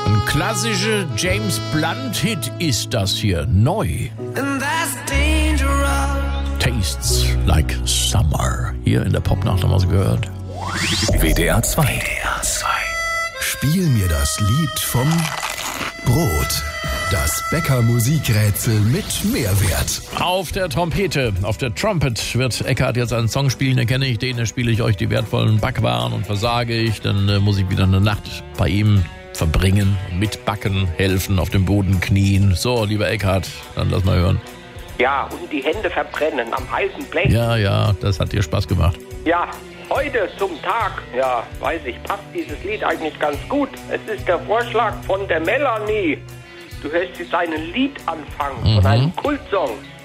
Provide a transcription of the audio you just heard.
Ein klassischer James Blunt-Hit ist das hier, neu. Tastes like Summer. Hier in der Popnacht haben wir es gehört. WDR 2. Spiel mir das Lied vom Brot. Das Bäcker-Musikrätsel mit Mehrwert. Auf der Trompete, auf der Trumpet wird Eckhard jetzt einen Song spielen, den kenne ich den, da spiele ich euch die wertvollen Backwaren und versage ich, dann muss ich wieder eine Nacht bei ihm verbringen, mitbacken, helfen, auf dem Boden knien. So, lieber Eckhard, dann lass mal hören. Ja, und die Hände verbrennen am heißen Blech. Ja, das hat dir Spaß gemacht. Ja, heute zum Tag, ja, weiß ich, passt dieses Lied eigentlich ganz gut. Es ist der Vorschlag von der Melanie. Du hörst jetzt einen Liedanfang von einem Kultsong.